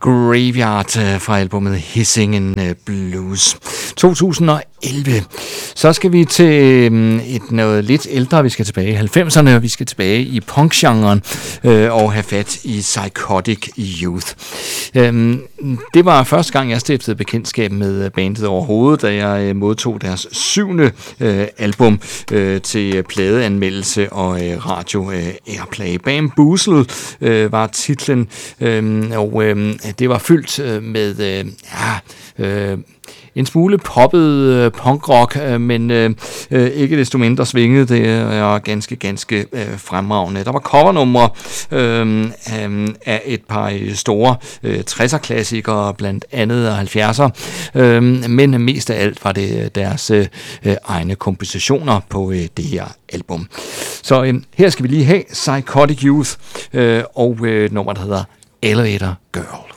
Graveyard fra albumet Hissingen Blues 2011. Så skal vi til noget lidt ældre. Vi skal tilbage i 90'erne, og vi skal tilbage i punkgenren og have fat i Psychotic Youth. Det var første gang, jeg stiftede bekendtskab med bandet overhovedet, da jeg modtog deres 7. album til pladeanmeldelse og radio airplay. Bamboozle var titlen, og det var fyldt med en smule poppet punkrock, men ikke desto mindre svingede det og ganske fremragende. Der var covernumre af et par store 60'er-klassikere, blandt andet 70'er, men mest af alt var det deres egne kompositioner på det her album. Så her skal vi lige have Psychotic Youth og nummer, der hedder Elevator Girl.